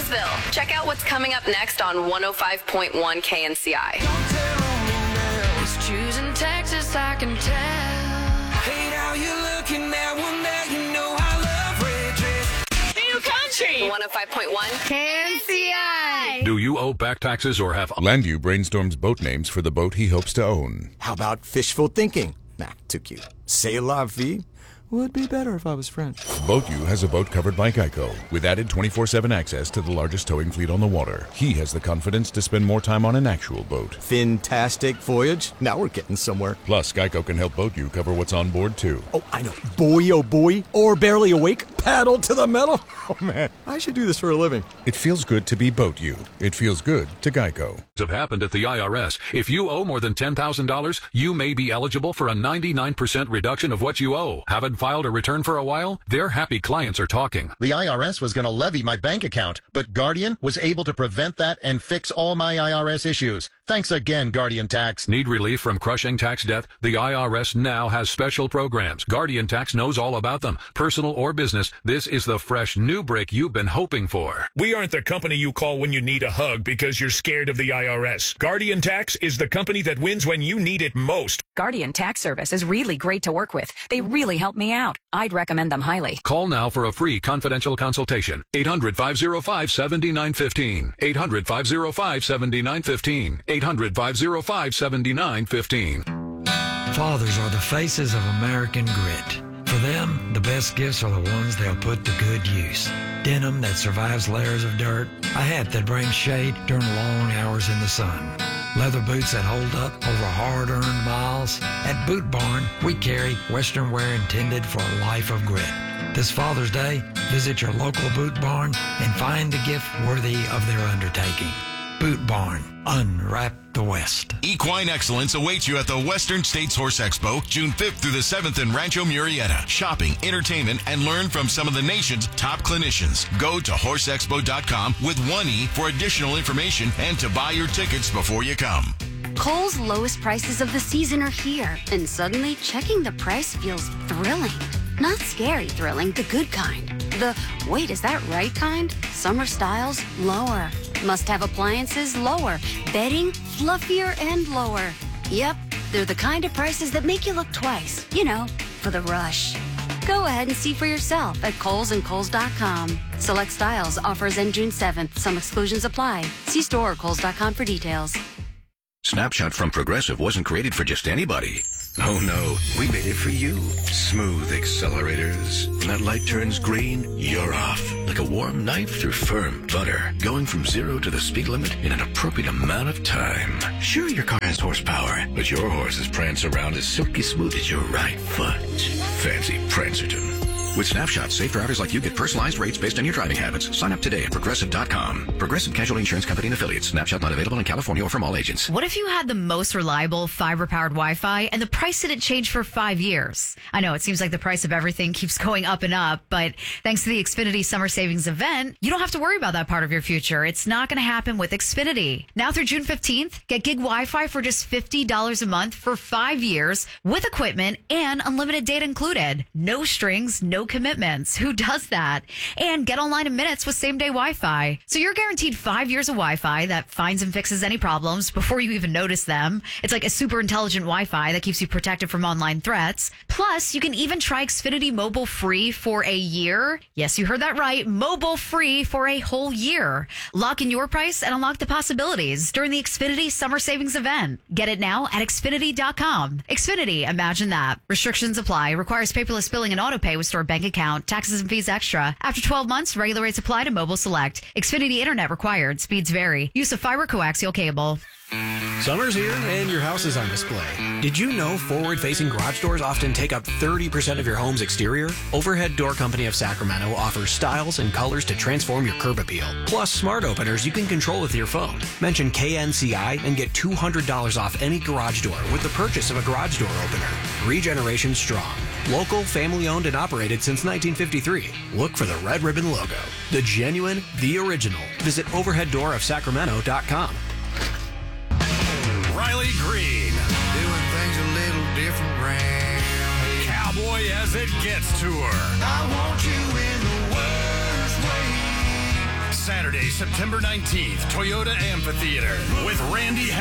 Roseville. Check out what's coming up next on 105.1 KNCI. It's choosing Texas, I can tell. Hate how you looking now, well now you know I love red dress. New country. 105.1 KNCI. Do you owe back taxes or have... Landu brainstorms boat names for the boat he hopes to own. How about fishful thinking? Nah, too cute. C'est la vie would be better if I was French. BoatU has a boat covered by Geico with added 24/7 access to the largest towing fleet on the water. He has the confidence to spend more time on an actual boat. Fantastic voyage. Now we're getting somewhere. Plus, Geico can help BoatU cover what's on board, too. Oh, I know. Boy, oh boy. Or barely awake. Paddle to the metal. Oh, man. I should do this for a living. It feels good to be BoatU. It feels good to Geico. Have happened at the IRS. If you owe more than $10,000, you may be eligible for a 99% reduction of what you owe. Haven't filed a return for a while? Their happy clients are talking. The IRS was going to levy my bank account, but Guardian was able to prevent that and fix all my IRS issues. Thanks again, Guardian Tax. Need relief from crushing tax debt? The IRS now has special programs. Guardian Tax knows all about them. Personal or business, this is the fresh new break you've been hoping for. We aren't the company you call when you need a hug because you're scared of the IRS. Guardian Tax is the company that wins when you need it most. Guardian Tax Service is really great to work with. They really help me out. I'd recommend them highly. Call now for a free confidential consultation. 800-505-7915. 800-505-7915. 800-505-7915. Fathers are the faces of American grit. For them, the best gifts are the ones they'll put to good use. Denim that survives layers of dirt, a hat that brings shade during long hours in the sun, leather boots that hold up over hard-earned miles. At Boot Barn, we carry Western wear intended for a life of grit. This Father's Day, visit your local Boot Barn and find the gift worthy of their undertaking. Boot Barn, unwrap the West. Equine excellence awaits you at the Western States Horse Expo, June 5th through the 7th in Rancho Murrieta. Shopping, entertainment, and learn from some of the nation's top clinicians. Go to horseexpo.com with one E for additional information and to buy your tickets before you come. Kohl's lowest prices of the season are here, and suddenly checking the price feels thrilling. Not scary thrilling, the good kind. The, wait, is that right kind? Summer styles, lower. Must-have appliances, lower. Bedding, fluffier and lower. Yep, they're the kind of prices that make you look twice. You know, for the rush. Go ahead and see for yourself at Kohl's and Kohl's.com. Select styles, offers end June 7th. Some exclusions apply. See store or Kohl's.com for details. Snapshot from Progressive wasn't created for just anybody. Oh no, we made it for you. Smooth accelerators. When that light turns green, you're off. Like a warm knife through firm butter. Going from 0 to the speed limit in an appropriate amount of time. Sure, your car has horsepower, but your horses prance around as silky smooth as your right foot. Fancy Prancerton. With Snapshot, safe drivers like you get personalized rates based on your driving habits. Sign up today at Progressive.com. Progressive Casualty Insurance Company and Affiliates. Snapshot not available in California or from all agents. What if you had the most reliable fiber-powered Wi-Fi and the price didn't change for 5 years? I know it seems like the price of everything keeps going up and up, but thanks to the Xfinity Summer Savings event, you don't have to worry about that part of your future. It's not going to happen with Xfinity. Now through June 15th, get gig Wi-Fi for just $50 a month for 5 years with equipment and unlimited data included. No strings, no commitments. Who does that? And get online in minutes with same-day Wi-Fi. So you're guaranteed 5 years of Wi-Fi that finds and fixes any problems before you even notice them. It's like a super intelligent Wi-Fi that keeps you protected from online threats. Plus, you can even try Xfinity Mobile free for a year. Yes, you heard that right. Mobile free for a whole year. Lock in your price and unlock the possibilities during the Xfinity Summer Savings event. Get it now at Xfinity.com. Xfinity, imagine that. Restrictions apply. Requires paperless billing and auto pay with stored bank account. Taxes and fees extra. After 12 months, regular rates apply to mobile select. Xfinity Internet required. Speeds vary. Use of fiber coaxial cable. Summer's here and your house is on display. Did you know forward-facing garage doors often take up 30% of your home's exterior? Overhead Door Company of Sacramento offers styles and colors to transform your curb appeal. Plus, smart openers you can control with your phone. Mention KNCI and get $200 off any garage door with the purchase of a garage door opener. Regeneration strong. Local, family-owned and operated since 1953. Look for the red ribbon logo. The genuine, the original. Visit overheaddoorofsacramento.com. Riley Green, doing things a little different round. Cowboy as it gets tour. I want you in the worst way. Saturday Saturday, September 19th, Toyota Amphitheater with Randy